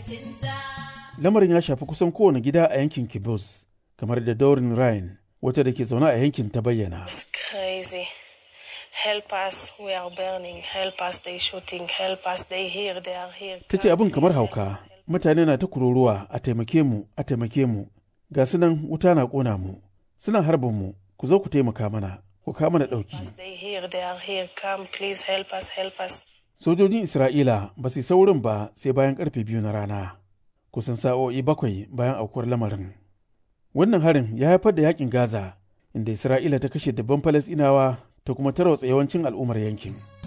Lamarin ya shafi kusan kowane gida a yankin Kibbutz, kamar da Doreen Ryan, wata da ke zaune a yankin ta bayyana. It's crazy. Help us, we are burning. Help us, they shooting. Help us, they here, they are here. Ta ce abin kamar hauka, mutane na ta kururuwa a taimake mu, a taimake mu. Ga su nan wuta na ƙona mu, suna harbin mu, ku zo ku taimaka mana, ku kawo mana ɗauki. They here, they are here. Come, please help us, help us. Sojojin Isra'ila ba su isa wurin ba sai bayan karfe 2 na rana, kusan sa'o'i 7 bayan aukuwar lamarin. Wannan harin ya haifar da yakin Gaza, inda Isra'ila ta kashe dabban Falasɗinawa ta kuma tarwatsa yawancin al'ummar yankin.